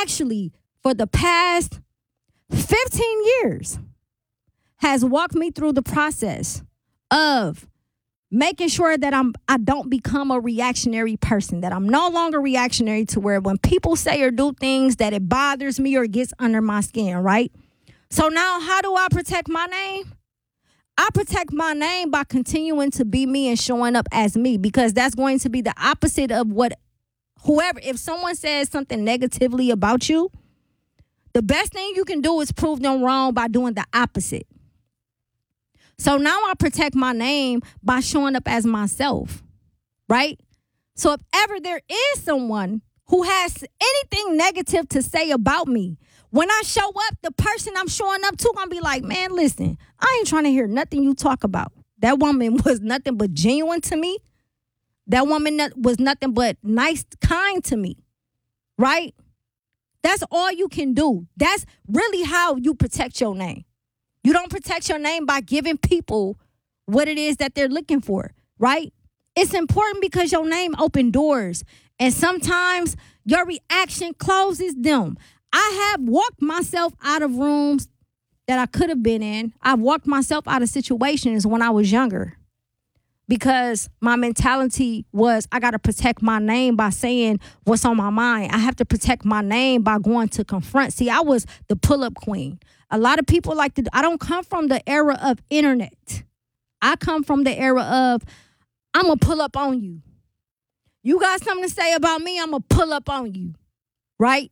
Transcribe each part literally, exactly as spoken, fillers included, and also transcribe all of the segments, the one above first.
actually, for the past fifteen years, has walked me through the process of making sure that I'm I don't become a reactionary person, that I'm no longer reactionary to where when people say or do things that it bothers me or gets under my skin, right? So now how do I protect my name? I protect my name by continuing to be me and showing up as me, because that's going to be the opposite of what whoever, if someone says something negatively about you, the best thing you can do is prove them wrong by doing the opposite. So now I protect my name by showing up as myself, right? So if ever there is someone who has anything negative to say about me, when I show up, the person I'm showing up to gonna be like, man, listen, I ain't trying to hear nothing you talk about. That woman was nothing but genuine to me. That woman was nothing but nice, kind to me, right? That's all you can do. That's really how you protect your name. You don't protect your name by giving people what it is that they're looking for, right? It's important because your name opens doors, and sometimes your reaction closes them. I have walked myself out of rooms that I could have been in. I've walked myself out of situations when I was younger because my mentality was I got to protect my name by saying what's on my mind. I have to protect my name by going to confront. See, I was the pull-up queen. A lot of people like to, I don't come from the era of internet. I come from the era of I'm going to pull up on you. You got something to say about me, I'm going to pull up on you, right?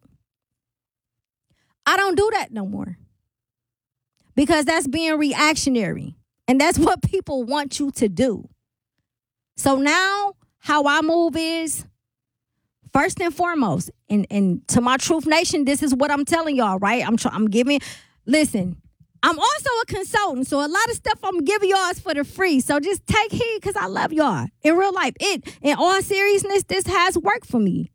I don't do that no more because that's being reactionary, and that's what people want you to do. So now how I move is, first and foremost, and, and to my Truth Nation, this is what I'm telling y'all, right? I'm try, I'm giving, listen, I'm also a consultant, so a lot of stuff I'm giving y'all is for the free. So just take heed because I love y'all. In real life, it, in all seriousness, this has worked for me.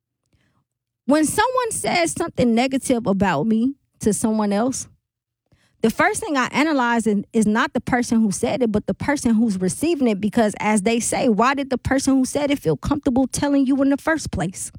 When someone says something negative about me to someone else, the first thing I analyze is not the person who said it, but the person who's receiving it. Because as they say, why did the person who said it feel comfortable telling you in the first place?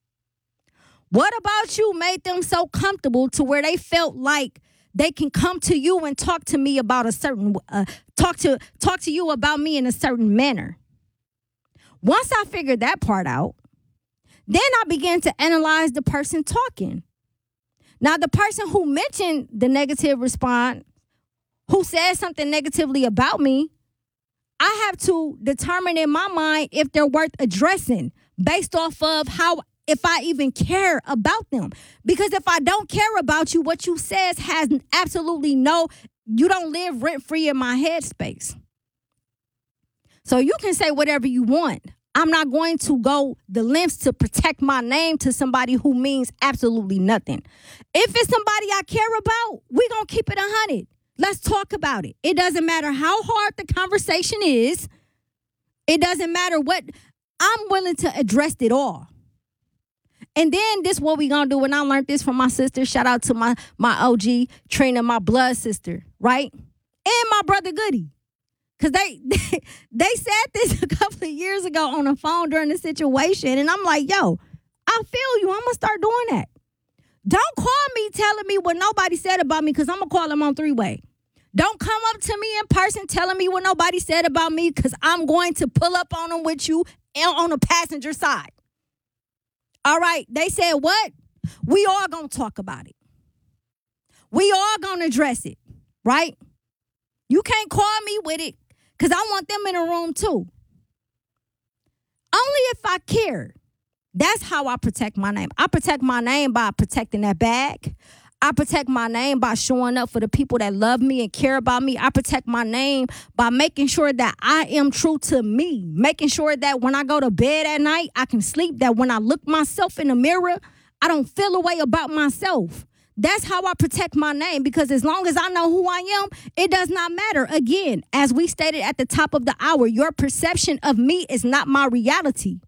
What about you made them so comfortable to where they felt like they can come to you and talk to me about a certain, uh, talk to talk to you about me in a certain manner? Once I figured that part out, then I began to analyze the person talking. Now, the person who mentioned the negative response, who said something negatively about me, I have to determine in my mind if they're worth addressing based off of how, if I even care about them. Because if I don't care about you, what you says has absolutely no, you don't live rent-free in my headspace. So you can say whatever you want. I'm not going to go the lengths to protect my name to somebody who means absolutely nothing. If it's somebody I care about, we're going to keep it one hundred. Let's talk about it. It doesn't matter how hard the conversation is. It doesn't matter what. I'm willing to address it all. And then this is what we going to do. And I learned this from my sister. Shout out to my, my O G, Trina, my blood sister, right? And my brother Goody. Because they, they they said this a couple of years ago on the phone during the situation. And I'm like, yo, I feel you. I'm going to start doing that. Don't call me telling me what nobody said about me, because I'm going to call them on three-way. Don't come up to me in person telling me what nobody said about me, because I'm going to pull up on them with you on the passenger side. All right. They said what? We all going to talk about it. We all going to address it, right? You can't call me with it. Because I want them in a room too. Only if I care. That's how I protect my name. I protect my name by protecting that bag. I protect my name by showing up for the people that love me and care about me. I protect my name by making sure that I am true to me. Making sure that when I go to bed at night, I can sleep. That when I look myself in the mirror, I don't feel a way about myself. That's how I protect my name, because as long as I know who I am, it does not matter. Again, as we stated at the top of the hour, your perception of me is not my reality.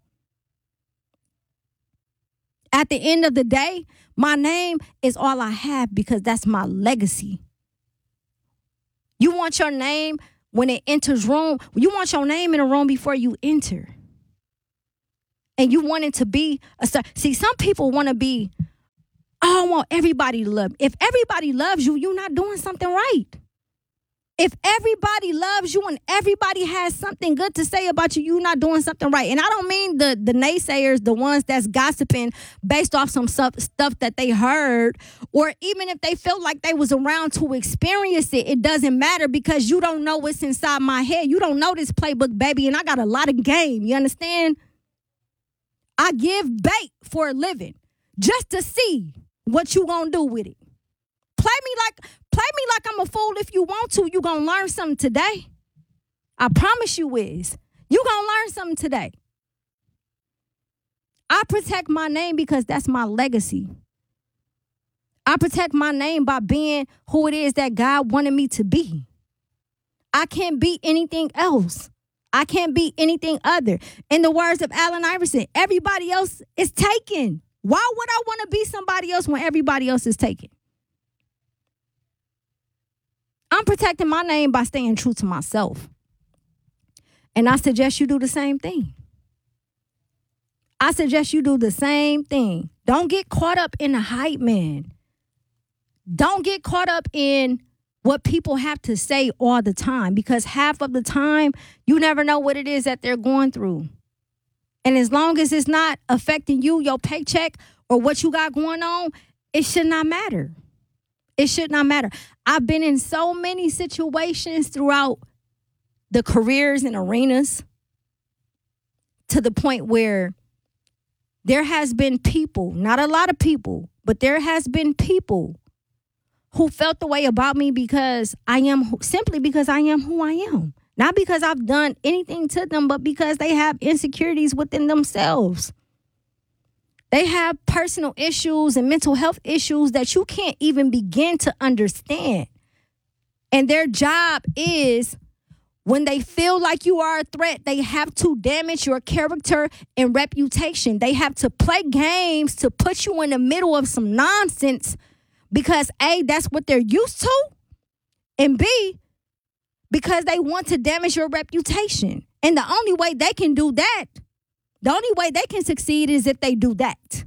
At the end of the day, my name is all I have, because that's my legacy. You want your name when it enters room. You want your name in a room before you enter. And you want it to be a star. See, some people want to be Oh, I want everybody to love me. If everybody loves you, you're not doing something right. If everybody loves you and everybody has something good to say about you, you're not doing something right. And I don't mean the, the naysayers, the ones that's gossiping based off some stuff, stuff that they heard, or even if they felt like they was around to experience it, it doesn't matter because you don't know what's inside my head. You don't know this playbook, baby, and I got a lot of game. You understand? I give bait for a living just to see what you gonna do with it. Play me like play me like I'm a fool if you want to. You gonna learn something today. I promise you is. You gonna learn something today. I protect my name because that's my legacy. I protect my name by being who it is that God wanted me to be. I can't be anything else. I can't be anything other. In the words of Allen Iverson, everybody else is taken. Why would I want to be somebody else when everybody else is taken? I'm protecting my name by staying true to myself. And I suggest you do the same thing. I suggest you do the same thing. Don't get caught up in the hype, man. Don't get caught up in what people have to say all the time, because half of the time, you never know what it is that they're going through. And as long as it's not affecting you, your paycheck, or what you got going on, it should not matter. It should not matter. I've been in so many situations throughout the careers and arenas to the point where there has been people, not a lot of people, but there has been people who felt the way about me because I am, simply because I am who I am. Not because I've done anything to them, but because they have insecurities within themselves. They have personal issues and mental health issues that you can't even begin to understand. And their job is, when they feel like you are a threat, they have to damage your character and reputation. They have to play games to put you in the middle of some nonsense because A, that's what they're used to, and B, because they want to damage your reputation. And the only way they can do that, the only way they can succeed is if they do that.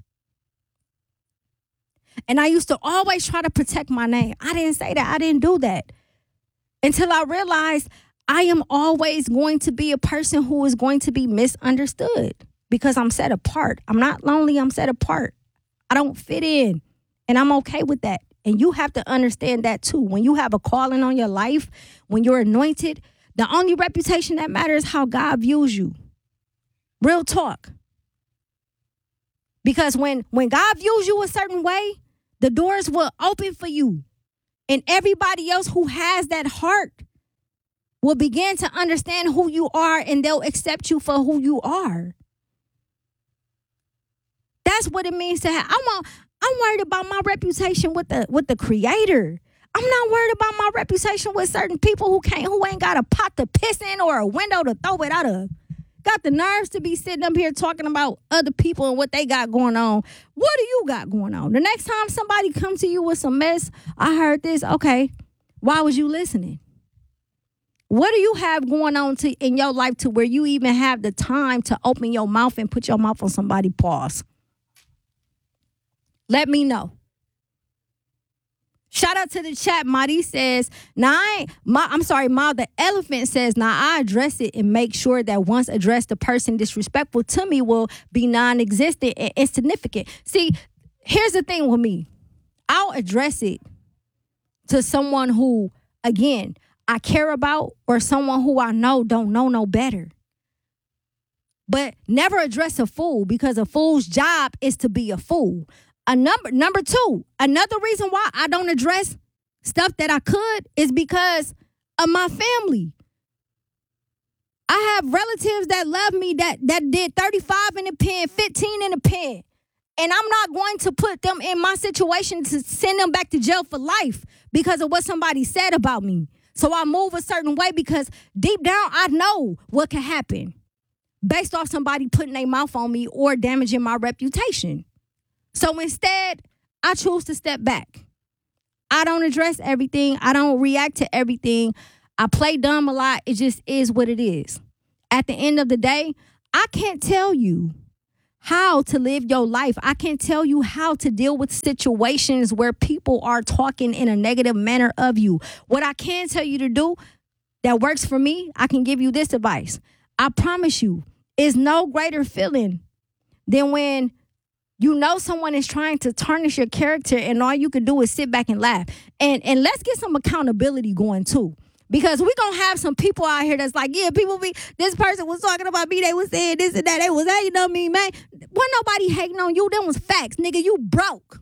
And I used to always try to protect my name. I didn't say that. I didn't do that. Until I realized I am always going to be a person who is going to be misunderstood because I'm set apart. I'm not lonely. I'm set apart. I don't fit in. And I'm okay with that. And you have to understand that too. When you have a calling on your life, when you're anointed, the only reputation that matters is how God views you. Real talk. Because when, when God views you a certain way, the doors will open for you. And everybody else who has that heart will begin to understand who you are, and they'll accept you for who you are. That's what it means to have. I'm, a, I'm worried about my reputation with the with the Creator. I'm not worried about my reputation with certain people who can't, who ain't got a pot to piss in or a window to throw it out of. Got the nerves to be sitting up here talking about other people and what they got going on. What do you got going on? The next time somebody comes to you with some mess, I heard this. Okay, why was you listening? What do you have going on to, in your life to where you even have the time to open your mouth and put your mouth on somebody's paws? Let me know. Shout out to the chat. Madi says, now I ain't, Ma, I'm sorry, Ma, the elephant says, now I address it and make sure that once addressed, the person disrespectful to me will be non-existent and insignificant. See, here's the thing with me. I'll address it to someone who, again, I care about, or someone who I know don't know no better. But never address a fool, because a fool's job is to be a fool. A number number two, another reason why I don't address stuff that I could is because of my family. I have relatives that love me that that did thirty-five in the pen, fifteen in the pen. And I'm not going to put them in my situation to send them back to jail for life because of what somebody said about me. So I move a certain way because deep down I know what can happen based off somebody putting their mouth on me or damaging my reputation. So instead, I choose to step back. I don't address everything. I don't react to everything. I play dumb a lot. It just is what it is. At the end of the day, I can't tell you how to live your life. I can tell you how to deal with situations where people are talking in a negative manner of you. What I can tell you to do that works for me, I can give you this advice. I promise you, it's no greater feeling than when you know someone is trying to tarnish your character and all you can do is sit back and laugh. And and let's get some accountability going too. Because we're going to have some people out here that's like, yeah, people be, this person was talking about me. They was saying this and that. They was hating on me, man. Wasn't nobody hating on you. Them was facts, nigga. You broke.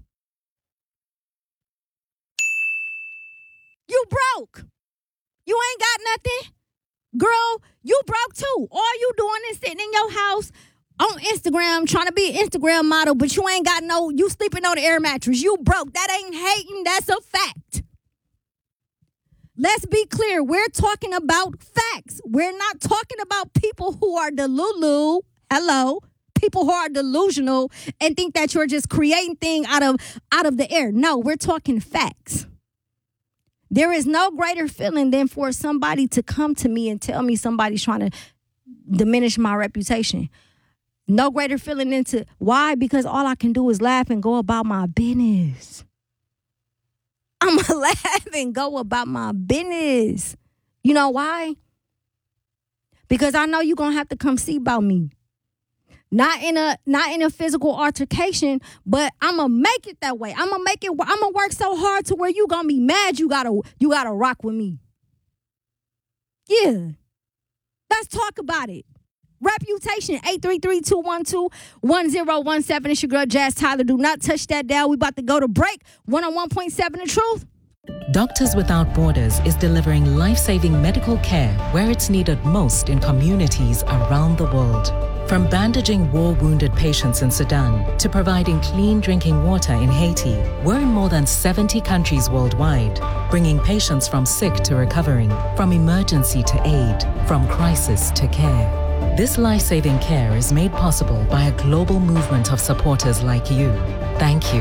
You broke. You ain't got nothing. Girl, you broke too. All you doing is sitting in your house on Instagram trying to be an Instagram model, but you ain't got no, you sleeping on the air mattress. You broke. That ain't hating. That's a fact. Let's be clear. We're talking about facts. We're not talking about people who are delulu. Hello. People who are delusional and think that you're just creating things out of, out of the air. No, we're talking facts. There is no greater feeling than for somebody to come to me and tell me somebody's trying to diminish my reputation. No greater feeling than to, why? Because all I can do is laugh and go about my business. I'm going to laugh and go about my business. You know why? Because I know you're going to have to come see about me. Not in a not in a physical altercation, but I'm going to make it that way. I'm going to make it, I'm going to work so hard to where you going to be mad you got to you got to rock with me. Yeah. Let's talk about it. Reputation, eight three three, two one two, one zero one seven. It's your girl, Jazz Tyler. Do not touch that dial. We about to go to break. one oh one point seven The Truth. Doctors Without Borders is delivering life-saving medical care where it's needed most in communities around the world. From bandaging war-wounded patients in Sudan to providing clean drinking water in Haiti, we're in more than seventy countries worldwide, bringing patients from sick to recovering, from emergency to aid, from crisis to care. This life-saving care is made possible by a global movement of supporters like you. Thank you.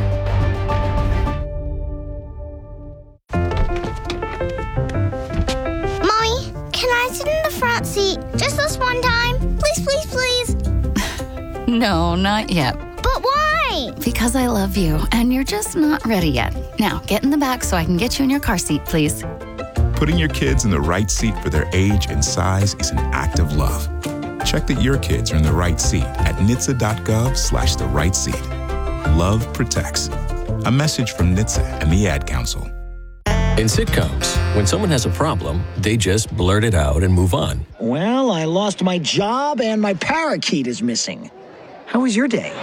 Mommy, can I sit in the front seat just this one time? Please, please, please. No, not yet. But why? Because I love you, and you're just not ready yet. Now, get in the back so I can get you in your car seat, please. Putting your kids in the right seat for their age and size is an act of love. Check that your kids are in the right seat at N H T S A dot gov slash the right seat. Love protects. A message from N H T S A and the Ad Council. In sitcoms, when someone has a problem, they just blurt it out and move on. Well, I lost my job and my parakeet is missing. How was your day?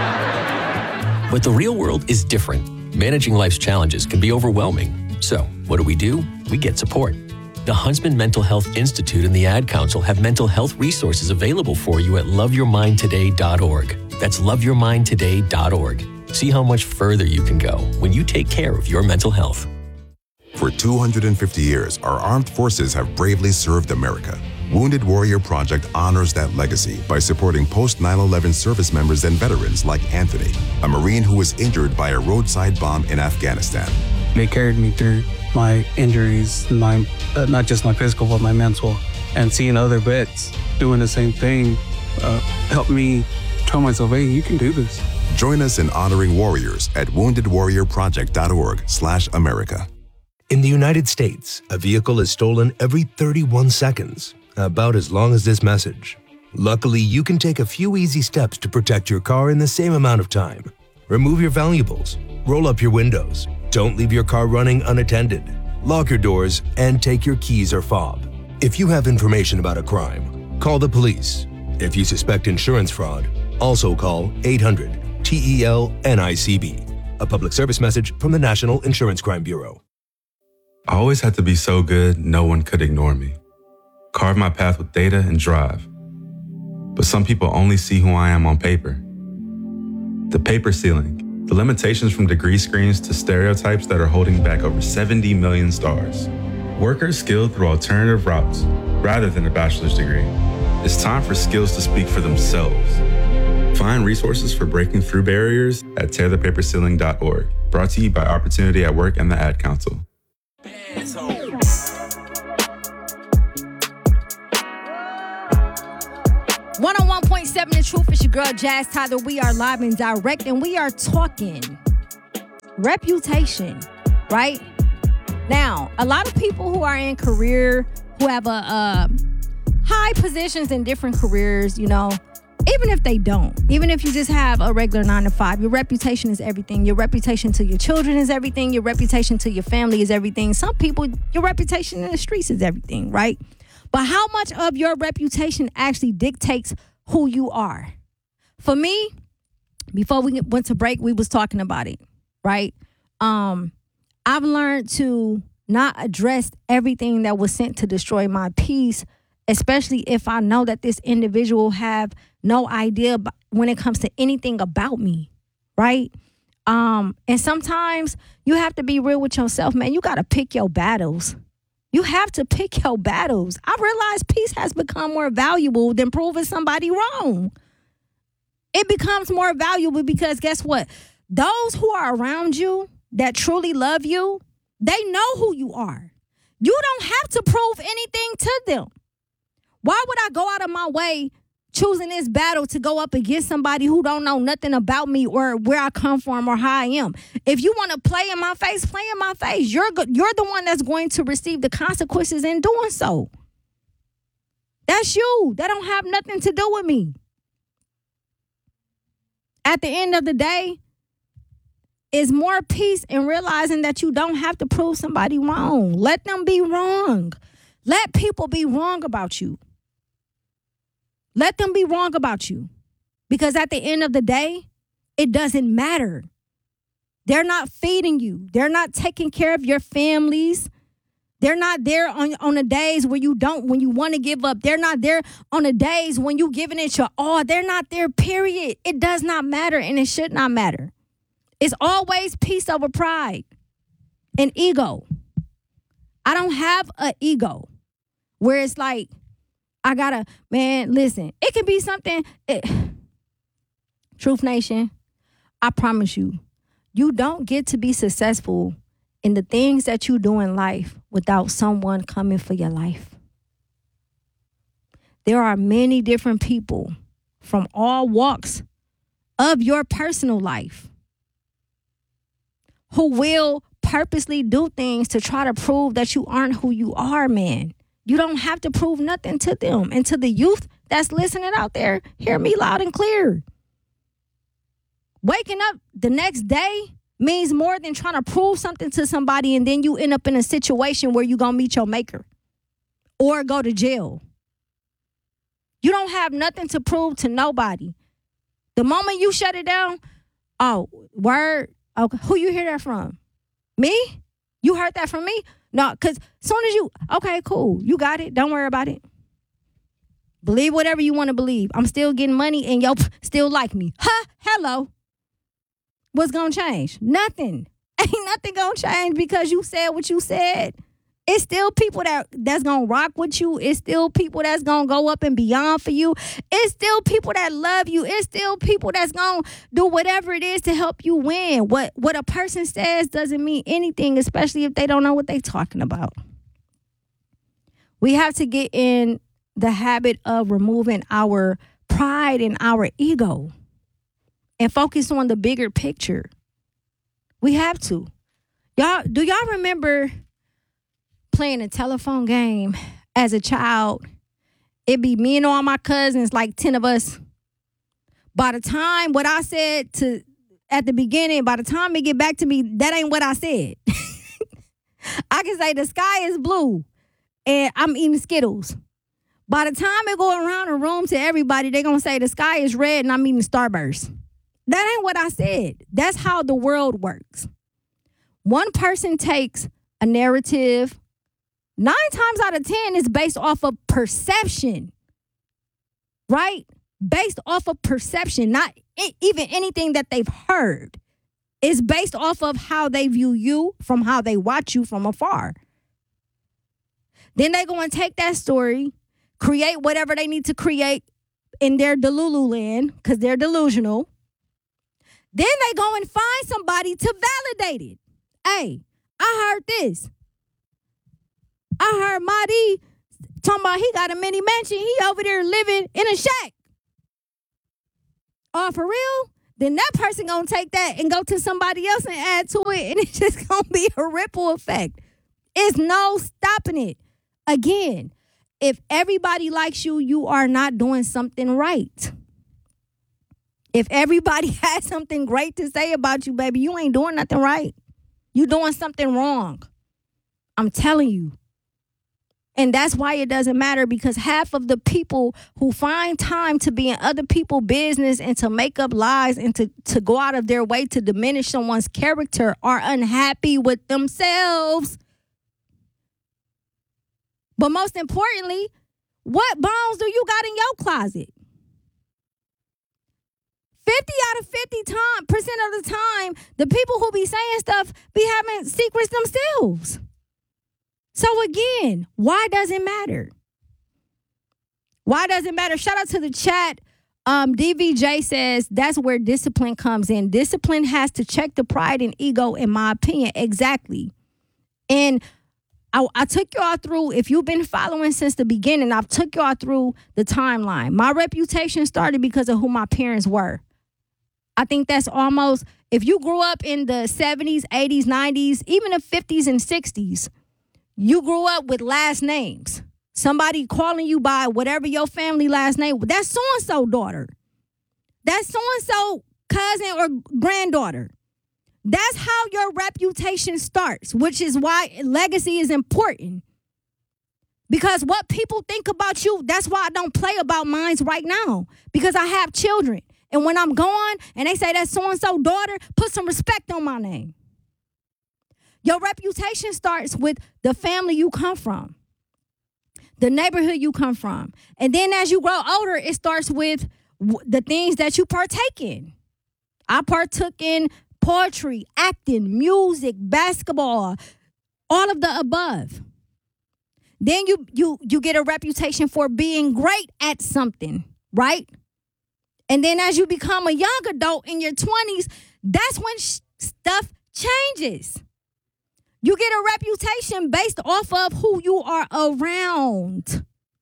But the real world is different. Managing life's challenges can be overwhelming. So, what do we do? We get support. The Huntsman Mental Health Institute and the Ad Council have mental health resources available for you at love your mind today dot org. That's love your mind today dot org. See how much further you can go when you take care of your mental health. For two hundred fifty years, our armed forces have bravely served America. Wounded Warrior Project honors that legacy by supporting post nine eleven service members and veterans like Anthony, a Marine who was injured by a roadside bomb in Afghanistan. They carried me through my injuries, my uh, not just my physical, but my mental. And seeing other vets doing the same thing uh, helped me tell myself, hey, you can do this. Join us in honoring warriors at wounded warrior project dot org slash America. In the United States, a vehicle is stolen every thirty-one seconds, about as long as this message. Luckily, you can take a few easy steps to protect your car in the same amount of time. Remove your valuables, roll up your windows, don't leave your car running unattended, lock your doors, and take your keys or fob. If you have information about a crime, call the police. If you suspect insurance fraud, also call eight hundred T E L N I C B. A public service message from the National Insurance Crime Bureau. I always had to be so good, no one could ignore me. Carve my path with data and drive. But some people only see who I am on paper. The paper ceiling, the limitations from degree screens to stereotypes that are holding back over seventy million stars. Workers skilled through alternative routes rather than a bachelor's degree. It's time for skills to speak for themselves. Find resources for breaking through barriers at tear the paper ceiling dot org. Brought to you by Opportunity at Work and the Ad Council. one oh one point seven The Truth. It's your girl, Jazz Tyler. We are live and direct, and we are talking reputation, right? Now, a lot of people who are in career, who have a uh, high positions in different careers, you know, even if they don't, even if you just have a regular nine to five, your reputation is everything. Your reputation to your children is everything. Your reputation to your family is everything. Some people, your reputation in the streets is everything, right? But how much of your reputation actually dictates who you are? For me, before we went to break, we was talking about it, right? Um, I've learned to not address everything that was sent to destroy my peace, especially if I know that this individual have no idea when it comes to anything about me, right? Um, and sometimes you have to be real with yourself, man. You got to pick your battles. You have to pick your battles. I realize peace has become more valuable than proving somebody wrong. It becomes more valuable because guess what? Those who are around you that truly love you, they know who you are. You don't have to prove anything to them. Why would I go out of my way choosing this battle to go up against somebody who don't know nothing about me or where I come from or how I am? If you want to play in my face, play in my face. You're go- you're the one that's going to receive the consequences in doing so. That's you. That don't have nothing to do with me. At the end of the day, it's more peace in realizing that you don't have to prove somebody wrong. Let them be wrong. Let people be wrong about you. Let them be wrong about you. Because at the end of the day, it doesn't matter. They're not feeding you. They're not taking care of your families. They're not there on, on the days where you don't, when you want to give up. They're not there on the days when you giving it your all. They're not there, period. It does not matter, and it should not matter. It's always peace over pride and ego. I don't have an ego where it's like, I gotta, man, listen, it can be something. It, Truth Nation, I promise you, you don't get to be successful in the things that you do in life without someone coming for your life. There are many different people from all walks of your personal life who will purposely do things to try to prove that you aren't who you are, man. You don't have to prove nothing to them. And to the youth that's listening out there, hear me loud and clear. Waking up the next day means more than trying to prove something to somebody and then you end up in a situation where you're going to meet your maker or go to jail. You don't have nothing to prove to nobody. The moment you shut it down, oh, word, okay, who you hear that from? Me? You heard that from me? No, because as soon as you, okay, cool, you got it. Don't worry about it. Believe whatever you want to believe. I'm still getting money and y'all still like me. Huh? Hello. What's going to change? Nothing. Ain't nothing going to change because you said what you said. It's still people that that's going to rock with you. It's still people that's going to go up and beyond for you. It's still people that love you. It's still people that's going to do whatever it is to help you win. What what a person says doesn't mean anything, especially if they don't know what they're talking about. We have to get in the habit of removing our pride and our ego and focus on the bigger picture. We have to. Y'all, do y'all remember playing a telephone game as a child? It'd be me and all my cousins, like ten of us. By the time what I said to at the beginning, by the time it get back to me, that ain't what I said. I can say the sky is blue and I'm eating Skittles. By the time it go around the room to everybody, they're going to say the sky is red and I'm eating Starburst. That ain't what I said. That's how the world works. One person takes a narrative. Nine times out of ten is based off of perception, right? Based off of perception, not even anything that they've heard. It's based off of how they view you from how they watch you from afar. Then they go and take that story, create whatever they need to create in their Delulu land, because they're delusional. Then they go and find somebody to validate it. Hey, I heard this. I heard Mahdi talking about he got a mini mansion. He over there living in a shack. oh, for real? Then that person gonna take that and go to somebody else and add to it, and it's just gonna be a ripple effect. It's no stopping it. Again, if everybody likes you, you are not doing something right. If everybody has something great to say about you, baby, you ain't doing nothing right. You doing something wrong. I'm telling you. And that's why it doesn't matter, because half of the people who find time to be in other people's business and to make up lies and to, to go out of their way to diminish someone's character are unhappy with themselves. But most importantly, what bombs do you got in your closet? fifty out of fifty time, percent of the time, the people who be saying stuff be having secrets themselves. So again, why does it matter? Why does it matter? Shout out to the chat. Um, D V J says that's where discipline comes in. Discipline has to check the pride and ego, in my opinion. Exactly. And I, I took y'all through, if you've been following since the beginning, I've took y'all through the timeline. My reputation started because of who my parents were. I think that's almost, if you grew up in the seventies, eighties, nineties, even the fifties and sixties, you grew up with last names. Somebody calling you by whatever your family last name, that's so-and-so daughter. That's so-and-so cousin or granddaughter. That's how your reputation starts, which is why legacy is important. Because what people think about you, that's why I don't play about mine right now. Because I have children. And when I'm gone and they say that's so-and-so daughter, put some respect on my name. Your reputation starts with the family you come from, the neighborhood you come from. And then as you grow older, it starts with w- the things that you partake in. I partook in poetry, acting, music, basketball, all of the above. Then you you you get a reputation for being great at something, right? And then as you become a young adult in your twenties, that's when sh- stuff changes. You get a reputation based off of who you are around.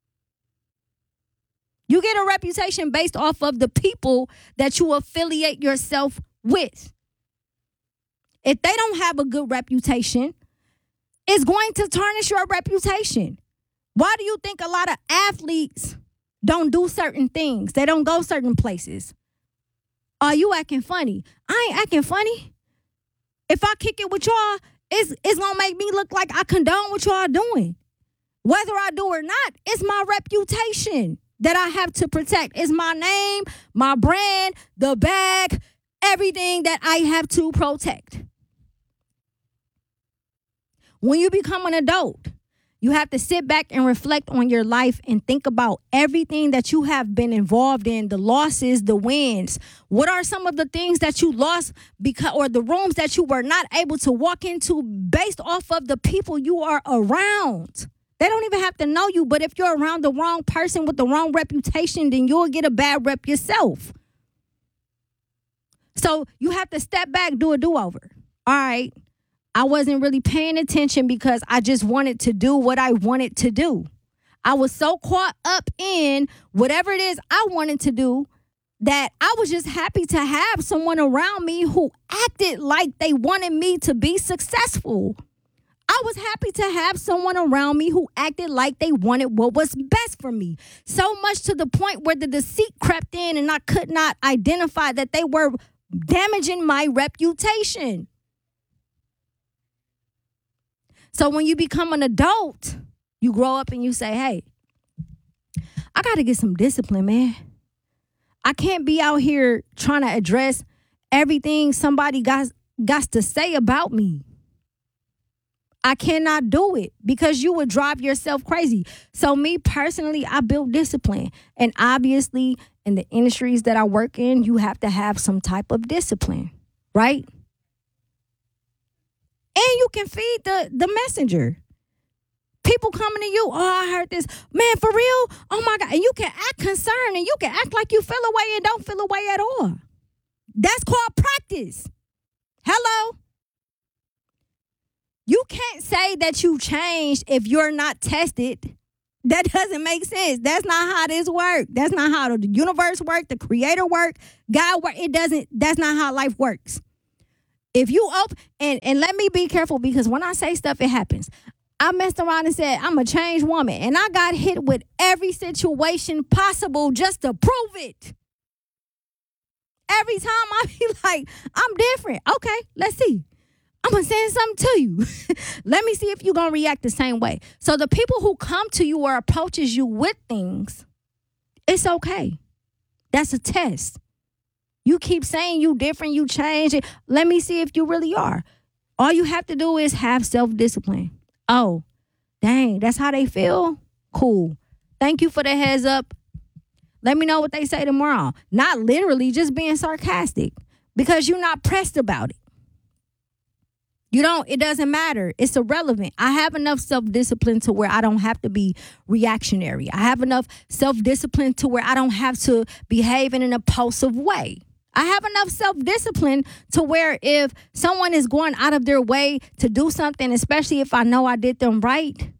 You get a reputation based off of the people that you affiliate yourself with. If they don't have a good reputation, it's going to tarnish your reputation. Why do you think a lot of athletes don't do certain things? They don't go certain places. Are you acting funny? I ain't acting funny. If I kick it with y'all, It's, it's going to make me look like I condone what y'all doing. Whether I do or not, it's my reputation that I have to protect. It's my name, my brand, the bag, everything that I have to protect. When you become an adult, you have to sit back and reflect on your life and think about everything that you have been involved in, the losses, the wins. What are some of the things that you lost because, or the rooms that you were not able to walk into based off of the people you are around? They don't even have to know you, but if you're around the wrong person with the wrong reputation, then you'll get a bad rep yourself. So you have to step back, do a do-over. All right. I wasn't really paying attention because I just wanted to do what I wanted to do. I was so caught up in whatever it is I wanted to do that I was just happy to have someone around me who acted like they wanted me to be successful. I was happy to have someone around me who acted like they wanted what was best for me. So much to the point where the deceit crept in and I could not identify that they were damaging my reputation. So when you become an adult, you grow up and you say, hey, I got to get some discipline, man. I can't be out here trying to address everything somebody got, got to say about me. I cannot do it because you would drive yourself crazy. So me personally, I built discipline. And obviously, in the industries that I work in, you have to have some type of discipline, right? And you can feed the, the messenger. People coming to you, oh, I heard this. Man, for real? Oh, my God. And you can act concerned and you can act like you feel away and don't feel away at all. That's called practice. Hello? You can't say that you changed if you're not tested. That doesn't make sense. That's not how this works. That's not how the universe works, the creator work, God work. It doesn't, that's not how life works. If you open, and, and let me be careful, because when I say stuff, it happens. I messed around and said, I'm a changed woman. And I got hit with every situation possible just to prove it. Every time I be like, I'm different. Okay, let's see. I'm going to send something to you. Let me see if you're going to react the same way. So the people who come to you or approaches you with things, it's okay. That's a test. You keep saying you different, you change it. Let me see if you really are. All you have to do is have self-discipline. Oh, dang, that's how they feel? Cool. Thank you for the heads up. Let me know what they say tomorrow. Not literally, just being sarcastic, because you're not pressed about it. You don't, it doesn't matter. It's irrelevant. I have enough self-discipline to where I don't have to be reactionary. I have enough self-discipline to where I don't have to behave in an impulsive way. I have enough self-discipline to where if someone is going out of their way to do something, especially if I know I did them right,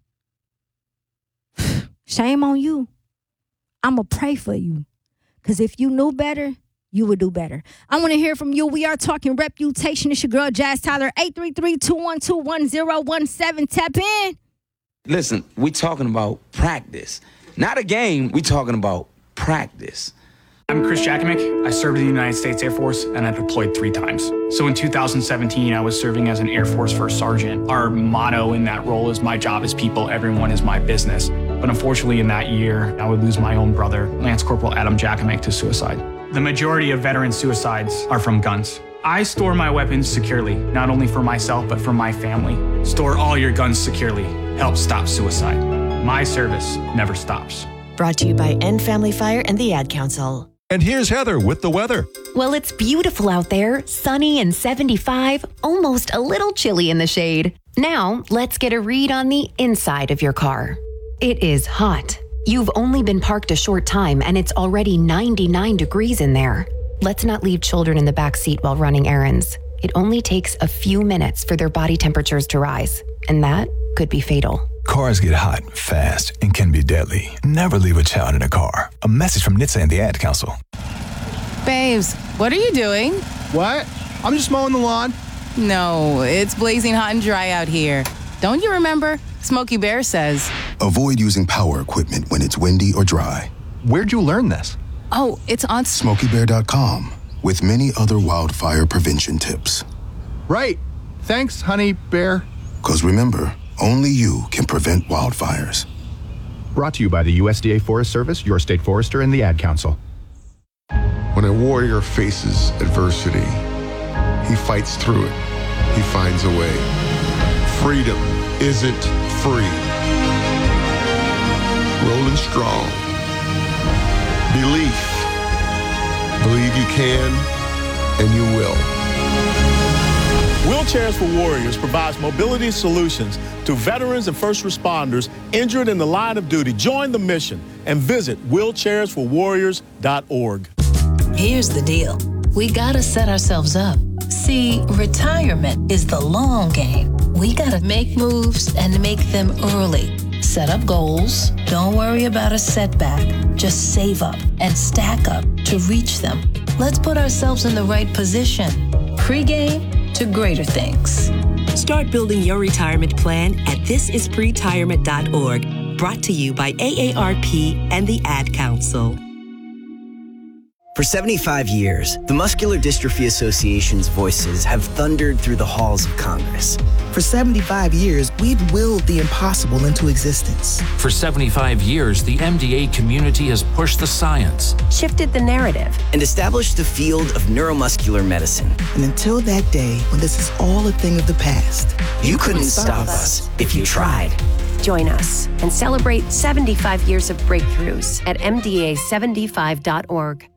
shame on you. I'm going to pray for you. Because if you knew better, you would do better. I want to hear from you. We are talking reputation. It's your girl, Jazz Tyler. eight three three, two one two, one zero one seven. Tap in. Listen, we talking about practice. Not a game. We talking about practice. I'm Chris Jakimick. I served in the United States Air Force, and I deployed three times. So in two thousand seventeen, I was serving as an Air Force First Sergeant. Our motto in that role is, my job is people, everyone is my business. But unfortunately, in that year, I would lose my own brother, Lance Corporal Adam Jakimick, to suicide. The majority of veteran suicides are from guns. I store my weapons securely, not only for myself, but for my family. Store all your guns securely. Help stop suicide. My service never stops. Brought to you by End Family Fire and the Ad Council. And here's Heather with the weather. Well, it's beautiful out there, sunny and seventy-five, almost a little chilly in the shade. Now, let's get a read on the inside of your car. It is hot. You've only been parked a short time and it's already ninety-nine degrees in there. Let's not leave children in the back seat while running errands. It only takes a few minutes for their body temperatures to rise, and that could be fatal. Cars get hot fast and can be deadly. Never leave a child in a car. A message from N H T S A and the Ad Council. Babes, what are you doing? What? I'm just mowing the lawn. No, it's blazing hot and dry out here. Don't you remember? Smokey Bear says, avoid using power equipment when it's windy or dry. Where'd you learn this? Oh, it's on Smokey Bear dot com with many other wildfire prevention tips. Right. Thanks, honey bear. Because remember, only you can prevent wildfires. Brought to you by the U S D A Forest Service, your state forester, and the Ad Council. When a warrior faces adversity, he fights through it. He finds a way. Freedom isn't free. Rolling strong. Belief. Believe you can, and you will. Wheelchairs for Warriors provides mobility solutions to veterans and first responders injured in the line of duty. Join the mission and visit wheelchairs for warriors dot org. Here's the deal. We gotta set ourselves up. See, retirement is the long game. We gotta make moves and make them early. Set up goals. Don't worry about a setback. Just save up and stack up to reach them. Let's put ourselves in the right position. Pre-game to greater things. Start building your retirement plan at this is pretirement dot org. Brought to you by A A R P and the Ad Council. For seventy-five years, the Muscular Dystrophy Association's voices have thundered through the halls of Congress. For seventy-five years, we've willed the impossible into existence. For seventy-five years, the M D A community has pushed the science, shifted the narrative, and established the field of neuromuscular medicine. And until that day, when this is all a thing of the past, you, you couldn't, couldn't stop, stop us if you tried. Join us and celebrate seventy-five years of breakthroughs at M D A seventy-five dot org.